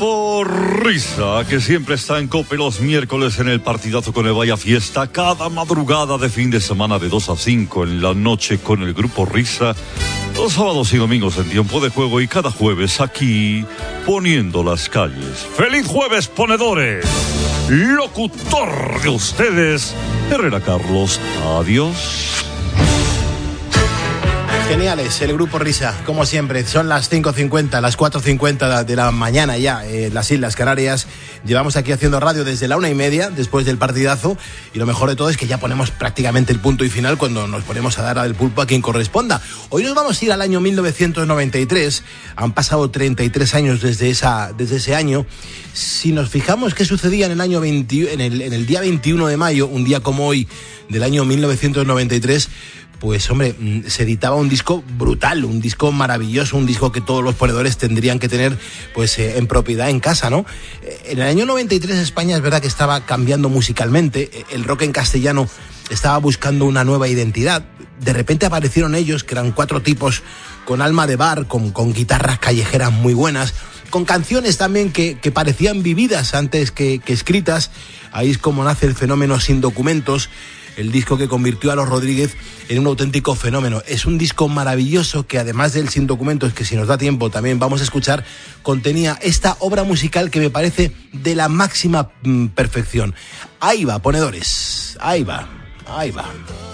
Grupo Risa, que siempre está en COPE los miércoles en el partidazo con el Vaya Fiesta, cada madrugada de fin de semana de 2 a 5 en la noche con el Grupo Risa, los sábados y domingos en tiempo de juego y cada jueves aquí poniendo las calles. ¡Feliz jueves, ponedores! Locutor de ustedes, Herrera Carlos. Adiós. Geniales, el Grupo Risa, como siempre. Son las 5:50, las 4:50 de la mañana ya, las Islas Canarias. Llevamos aquí haciendo radio desde la 1:30, después del partidazo, y lo mejor de todo es que ya ponemos prácticamente el punto y final cuando nos ponemos a dar al pulpo a quien corresponda. Hoy nos vamos a ir al año 1993, han pasado 33 años desde ese año. Si nos fijamos qué sucedía en el año en el día 21 de mayo, un día como hoy del año 1993, pues hombre, se editaba un disco brutal, un disco maravilloso, un disco que todos los ponedores tendrían que tener pues en propiedad en casa, ¿no? En el año 93 España es verdad que estaba cambiando musicalmente, el rock en castellano estaba buscando una nueva identidad. De repente aparecieron ellos, que eran 4 tipos con alma de bar, con guitarras callejeras muy buenas, con canciones también que parecían vividas antes que escritas. Ahí es como nace el fenómeno Sin Documentos, el disco que convirtió a Los Rodríguez en un auténtico fenómeno. Es un disco maravilloso que, además del Sin Documentos, que si nos da tiempo también vamos a escuchar, contenía esta obra musical que me parece de la máxima perfección. Ahí va, ponedores, ahí va.